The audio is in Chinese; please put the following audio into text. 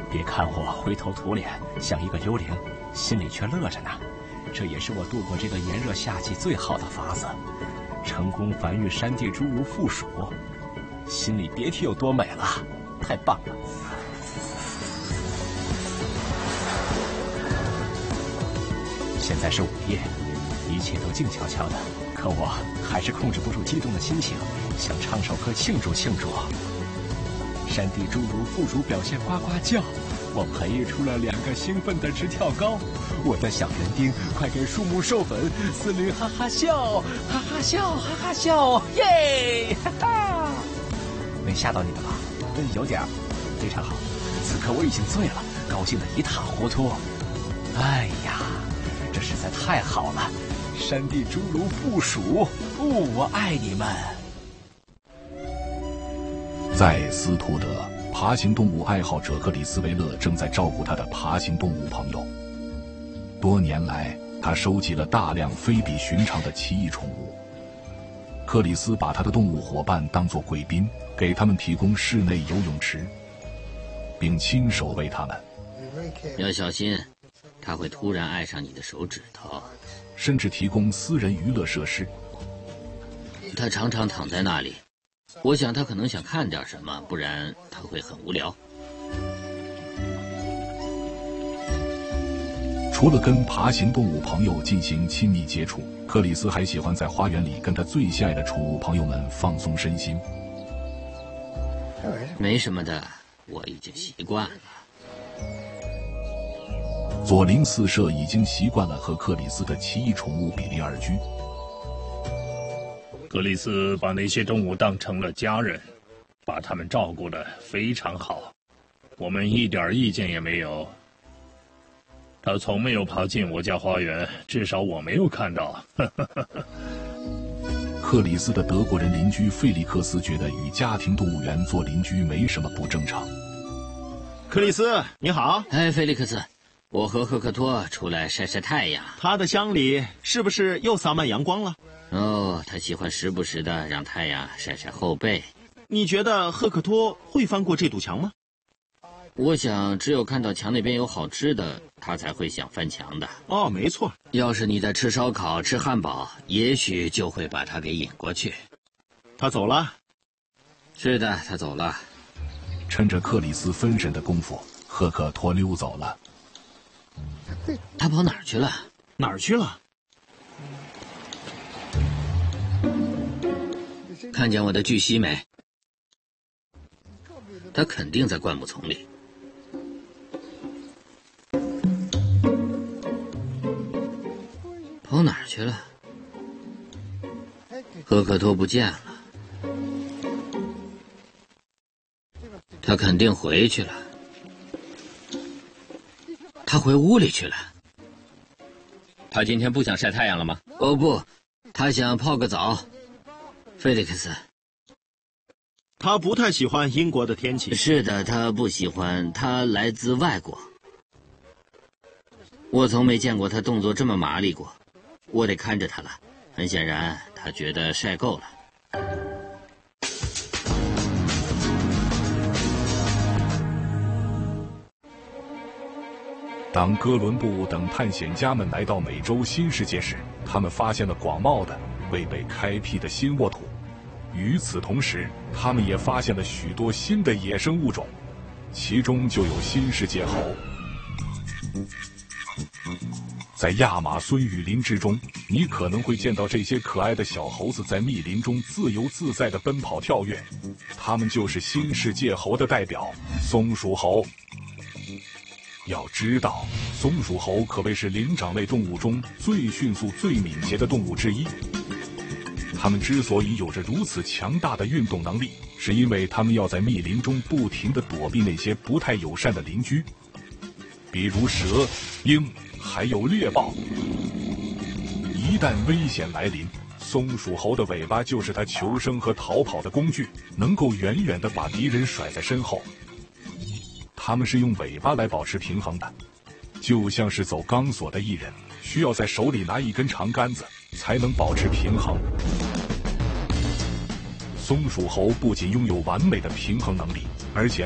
别看我灰头土脸，像一个幽灵，心里却乐着呢。这也是我度过这个炎热夏季最好的法子，成功繁育山地侏儒附属，心里别提有多美了，太棒了。现在是午夜，一切都静悄悄的，可我还是控制不住激动的心情，想唱首歌庆祝庆祝。山地侏儒附属表现呱呱叫，我培育出了2个兴奋的直跳高。我的小园丁，快给树木授粉，四邻哈哈笑，哈哈笑，哈哈笑，耶！哈哈，没吓到你们吧？有点，非常好。此刻我已经醉了，高兴得一塌糊涂。哎呀，这实在太好了！山地侏儒附属，我爱你们。 在斯图德，爬行动物爱好者克里斯维勒正在照顾他的爬行动物朋友。多年来，他收集了大量非比寻常的奇异宠物。克里斯把他的动物伙伴当作贵宾，给他们提供室内游泳池，并亲手喂他们。 要小心，他会突然爱上你的手指头。 甚至提供私人娱乐设施。 他常常躺在那里，我想他可能想看点什么，不然他会很无聊。 除了跟爬行动物朋友进行亲密接触，克里斯还喜欢在花园里跟他最心爱的宠物朋友们放松身心。 没什么的，我已经习惯了。 左邻四舍已经习惯了和克里斯的奇异宠物比邻而居。 克里斯把那些动物当成了家人，把他们照顾得非常好，我们一点意见也没有。他从没有跑进我家花园，至少我没有看到。 克里斯的德国人邻居费利克斯觉得与家庭动物园做邻居没什么不正常。 克里斯，你好。 哎，菲利克斯，我和赫克托出来晒晒太阳。 他的乡里是不是又洒满阳光了？ 哦，他喜欢时不时的让太阳晒晒后背。 你觉得赫克托会翻过这堵墙吗？ 我想只有看到墙那边有好吃的，他才会想翻墙的。 哦，没错。 要是你在吃烧烤、吃汉堡，也许就会把他给引过去。 他走了？ 是的，他走了。 趁着克里斯分神的功夫，赫克托溜走了。 他跑哪儿去了？ 哪儿去了？ 看见我的巨蜥没？他肯定在灌木丛里。跑哪儿去了？赫克托不见了。他肯定回去了。他回屋里去了。他今天不想晒太阳了吗？哦不，他想泡个澡。菲利克斯， 他不太喜欢英国的天气。 是的，他不喜欢，他来自外国。我从没见过他动作这么麻利过，我得看着他了。很显然，他觉得晒够了。 当哥伦布等探险家们来到美洲新世界时，他们发现了广袤的未被开辟的新沃土。与此同时，他们也发现了许多新的野生物种，其中就有新世界猴。在亚马孙雨林之中，你可能会见到这些可爱的小猴子在密林中自由自在地奔跑跳跃，它们就是新世界猴的代表——松鼠猴。要知道，松鼠猴可谓是灵长类动物中最迅速、最敏捷的动物之一。它们之所以有着如此强大的运动能力，是因为它们要在密林中不停地躲避那些不太友善的邻居，比如蛇、鹰，还有猎豹。一旦危险来临，松鼠猴的尾巴就是它求生和逃跑的工具，能够远远地把敌人甩在身后。它们是用尾巴来保持平衡的，就像是走钢索的艺人，需要在手里拿一根长杆子才能保持平衡。松鼠猴不仅拥有完美的平衡能力，而且